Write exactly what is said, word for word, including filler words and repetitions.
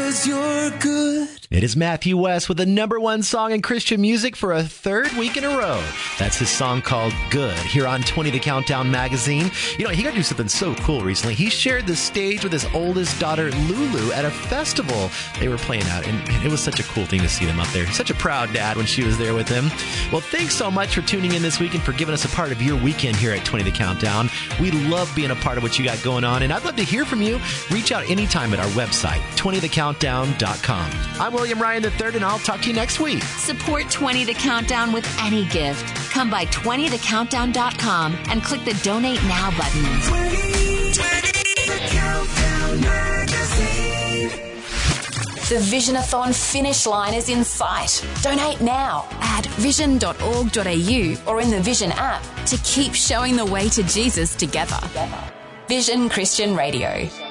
'cause you're good. It is Matthew West with the number one song in Christian music for a third week in a row. That's his song called Good here on twenty The Countdown magazine. You know, he got to do something so cool recently. He shared the stage with his oldest daughter, Lulu, at a festival they were playing at, and man, it was such a cool thing to see them up there. Such a proud dad when she was there with him. Well, thanks so much for tuning in this week and for giving us a part of your weekend here at twenty The Countdown. We love being a part of what you got going on, and I'd love to hear from you. Reach out anytime at our website, twenty the countdown dot com. I'm William Ryan the third, and I'll talk to you next week. Support twenty The Countdown with any gift. Come by twenty the countdown dot com and click the Donate Now button. twenty, twenty, the Countdown Magazine. The Visionathon finish line is in sight. Donate now at vision dot org dot a u or in the Vision app to keep showing the way to Jesus together. Vision Christian Radio.